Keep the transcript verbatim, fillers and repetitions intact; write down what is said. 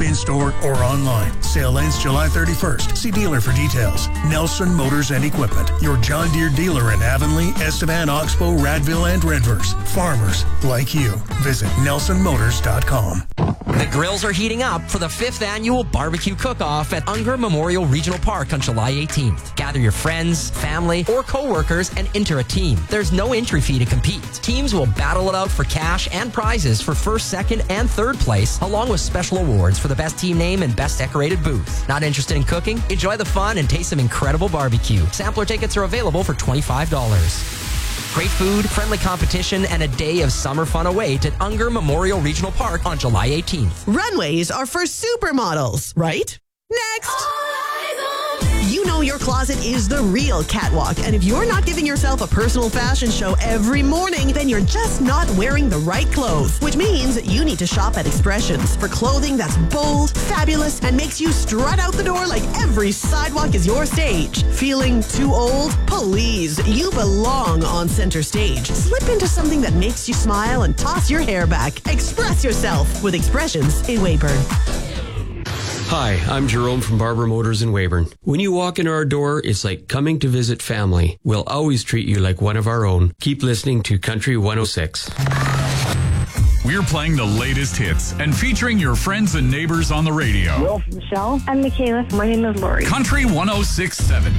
in-store or online. Sale ends July thirty-first. See dealer for details. Nelson Motors and Equipment, your John Deere dealer in Avonlea, Estevan, Oxbow, Radville, and Redverse. Farmers like you. Visit nelson motors dot com. The grills are heating up for the fifth annual barbecue cook-off at Unger Memorial Regional Park on July eighteenth. Gather your friends, family, or co-workers and enter a team. There's no entry fee to compete. Teams will battle it out for cash and prizes for first, second, and third place, along with special awards for the best team name and best decorated booth. Not interested in cooking? Enjoy the fun and taste some incredible barbecue. Sampler tickets are available for twenty-five dollars. Great food, friendly competition, and a day of summer fun await at Unger Memorial Regional Park on July eighteenth. Runways are for supermodels, right? Next! You know your closet is the real catwalk, and if you're not giving yourself a personal fashion show every morning, then you're just not wearing the right clothes, which means you need to shop at Expressions for clothing that's bold, fabulous, and makes you strut out the door like every sidewalk is your stage. Feeling too old? Please, you belong on center stage. Slip into something that makes you smile and toss your hair back. Express yourself with Expressions in Weyburn. Hi, I'm Jerome from Barber Motors in Weyburn. When you walk in our door, it's like coming to visit family. We'll always treat you like one of our own. Keep listening to Country one oh six. We're playing the latest hits and featuring your friends and neighbors on the radio. Will, Michelle. I'm Michaela. My name is Lori. Country one oh six point seven.